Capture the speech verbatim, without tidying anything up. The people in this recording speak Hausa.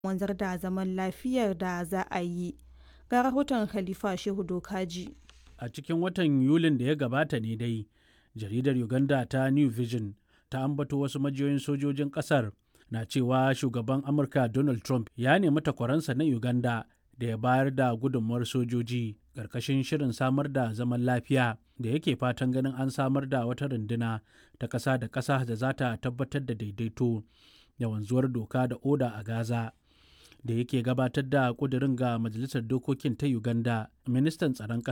wanzar da zaman lafiyar da za a yi. Ga rahoton Khalifa Shehu Dokaji. A cikin watan Yulin da ya gabata ne dai, jaridar Uganda ta New Vision ta ambato wasu majiyoyin sojojin ƙasar na cewa shugaban Amurka Donald Trump ya nemi takwaransa na Uganda da ya bayar da gudunmuwar sojoji ƙarƙashin shirin samar da zaman lafiya da yake fatan ganin an samar da wata runduna ta ƙasa da ƙasa da za ta tabbatar da daidaito da wanzuwar doka da oda a Gaza. Da yake gabatar da ƙudurin ga Majalisar Dokokin ta Uganda, ministan tsaron ƙasa